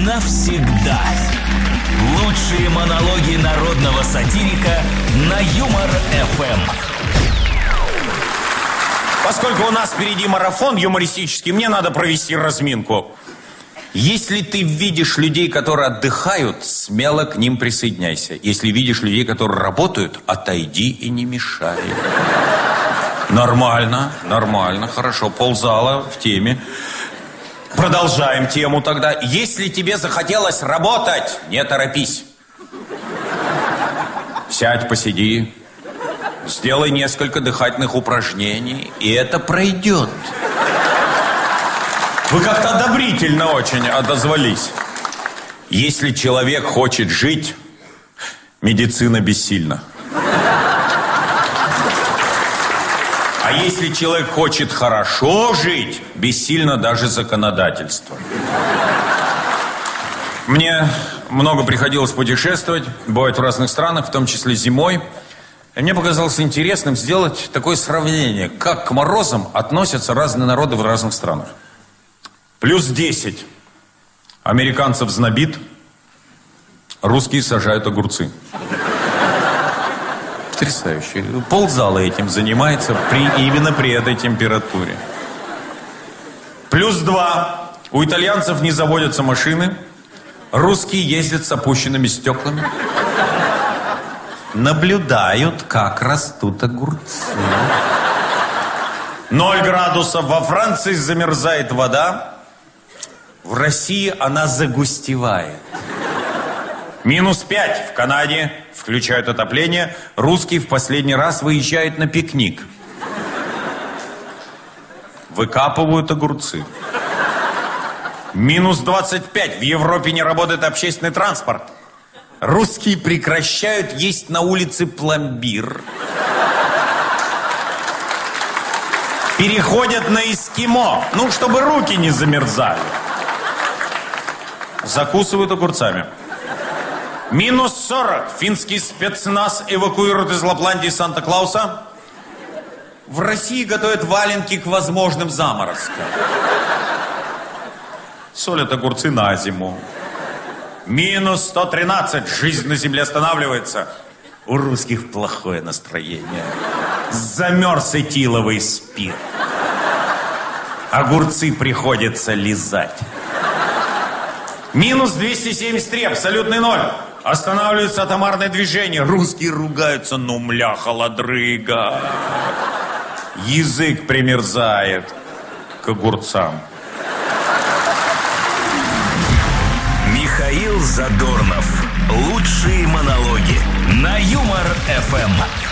навсегда. Лучшие монологи народного сатирика на Юмор-ФМ. Поскольку у нас впереди марафон юмористический, мне надо провести разминку. Если ты видишь людей, которые отдыхают, смело к ним присоединяйся. Если видишь людей, которые работают, отойди и не мешай. Нормально, хорошо. Ползала в теме. Продолжаем тему тогда. Если тебе захотелось работать, не торопись. Сядь, посиди. Сделай несколько дыхательных упражнений, и это пройдет. Вы как-то одобрительно очень отозвались. Если человек хочет жить, медицина бессильна. А если человек хочет хорошо жить, бессильно даже законодательство. Мне много приходилось путешествовать, бывать в разных странах, в том числе зимой. И мне показалось интересным сделать такое сравнение, как к морозам относятся разные народы в разных странах. Плюс 10. Американцев знобит, русские сажают огурцы. Потрясающе. Ползала этим занимается именно при этой температуре. Плюс 2. У итальянцев не заводятся машины, русские ездят с опущенными стеклами. Наблюдают, как растут огурцы. 0 градусов. Во Франции замерзает вода. В России она загустевает. Минус 5 в Канаде. Включают отопление. Русские в последний раз выезжают на пикник. Выкапывают огурцы. Минус 25. В Европе не работает общественный транспорт. Русские прекращают есть на улице пломбир. Переходят на эскимо. Ну, чтобы руки не замерзали. Закусывают огурцами. Минус 40. Финский спецназ эвакуирует из Лапландии Санта-Клауса. В России готовят валенки к возможным заморозкам. Солят огурцы на зиму. Минус 113. Жизнь на земле останавливается. У русских плохое настроение. Замерз этиловый спирт. Огурцы приходится лизать. Минус 273. Абсолютный ноль. Останавливается атомарное движение. Русские ругаются. Ну, мля, холодрыга. Язык примерзает к огурцам. Михаил Задорнов. Лучшие монологи на Юмор-ФМ.